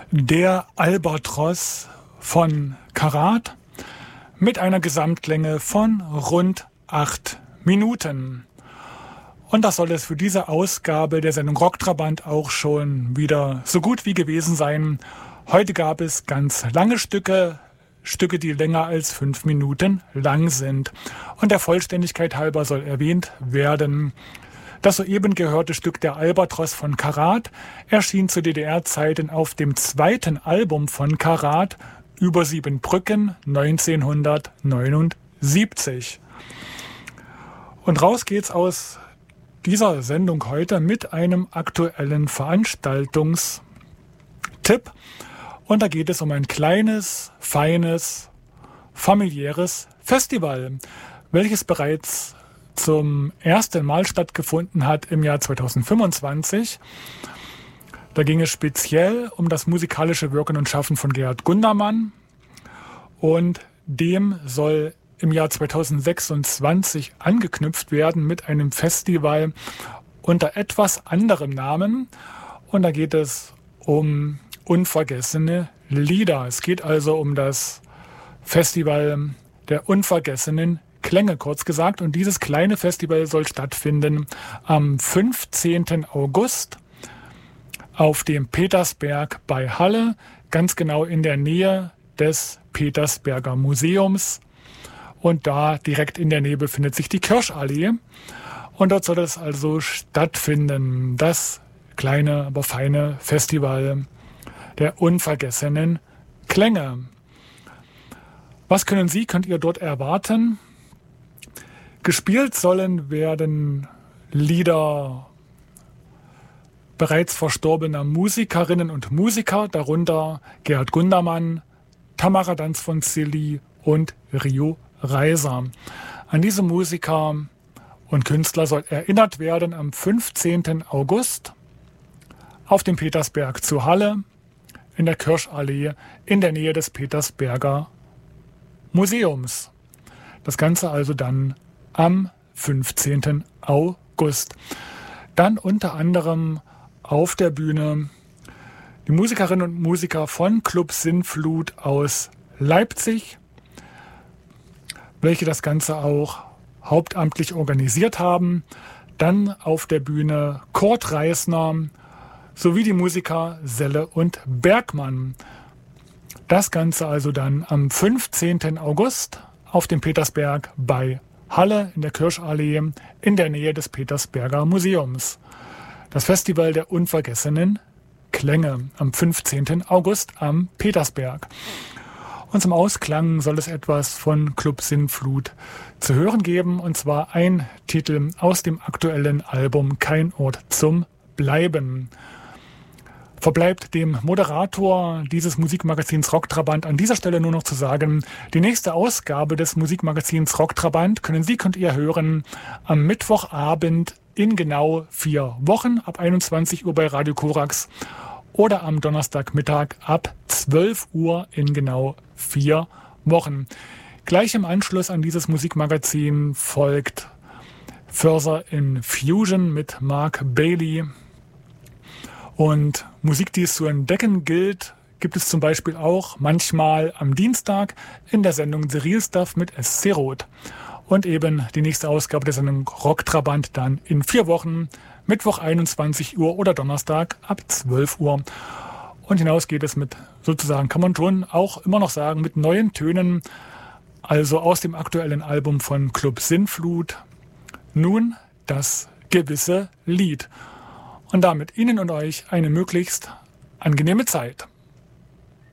Der Albatros von Karat mit einer Gesamtlänge von rund 8 Minuten. Und das soll es für diese Ausgabe der Sendung Rocktrabant auch schon wieder so gut wie gewesen sein. Heute gab es ganz lange Stücke, die länger als 5 Minuten lang sind. Und der Vollständigkeit halber soll erwähnt werden: Das soeben gehörte Stück Der Albatros von Karat erschien zu DDR-Zeiten auf dem zweiten Album von Karat, Über 7 Brücken, 1979. Und raus geht's aus dieser Sendung heute mit einem aktuellen Veranstaltungstipp. Und da geht es um ein kleines, feines, familiäres Festival, welches bereits zum ersten Mal stattgefunden hat im Jahr 2025. Da ging es speziell um das musikalische Wirken und Schaffen von Gerhard Gundermann, und dem soll im Jahr 2026 angeknüpft werden mit einem Festival unter etwas anderem Namen, und da geht es um unvergessene Lieder. Es geht also um das Festival der unvergessenen Klänge, kurz gesagt. Und dieses kleine Festival soll stattfinden am 15. August auf dem Petersberg bei Halle, ganz genau in der Nähe des Petersberger Museums. Und da direkt in der Nähe befindet sich die Kirschallee. Und dort soll es also stattfinden, das kleine, aber feine Festival der unvergessenen Klänge. Was könnt ihr dort erwarten? Gespielt sollen werden Lieder bereits verstorbener Musikerinnen und Musiker, darunter Gerhard Gundermann, Tamara Danz von Cilli und Rio Reiser. An diese Musiker und Künstler soll erinnert werden am 15. August auf dem Petersberg zu Halle in der Kirschallee in der Nähe des Petersberger Museums. Das Ganze also dann am 15. August. Dann unter anderem auf der Bühne die Musikerinnen und Musiker von Club Sinnflut aus Leipzig, welche das Ganze auch hauptamtlich organisiert haben. Dann auf der Bühne Kurt Reisner sowie die Musiker Selle und Bergmann. Das Ganze also dann am 15. August auf dem Petersberg bei Halle in der Kirschallee in der Nähe des Petersberger Museums. Das Festival der unvergessenen Klänge am 15. August am Petersberg. Und zum Ausklang soll es etwas von Club Sinnflut zu hören geben, und zwar ein Titel aus dem aktuellen Album Kein Ort zum Bleiben. Verbleibt dem Moderator dieses Musikmagazins Rocktrabant an dieser Stelle nur noch zu sagen: Die nächste Ausgabe des Musikmagazins Rocktrabant könnt ihr hören am Mittwochabend in genau 4 Wochen ab 21 Uhr bei Radio Korax oder am Donnerstagmittag ab 12 Uhr in genau 4 Wochen. Gleich im Anschluss an dieses Musikmagazin folgt Further in Fusion mit Mark Bailey. Und Musik, die es zu entdecken gilt, gibt es zum Beispiel auch manchmal am Dienstag in der Sendung The Real Stuff mit SC Roth. Und eben die nächste Ausgabe der Sendung Rocktrabant dann in 4 Wochen, Mittwoch 21 Uhr oder Donnerstag ab 12 Uhr. Und hinaus geht es mit, sozusagen kann man schon auch immer noch sagen, mit neuen Tönen, also aus dem aktuellen Album von Club Sinnflut, nun das gewisse Lied. Und damit Ihnen und euch eine möglichst angenehme Zeit.